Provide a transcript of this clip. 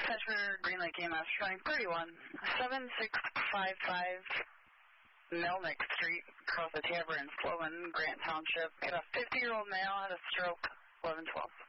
Center Green Lake EMS running 31, 7655 Melnick Street, across the Tavern in Sloman, Grant Township. Got a 50-year-old male, had a stroke, 1112.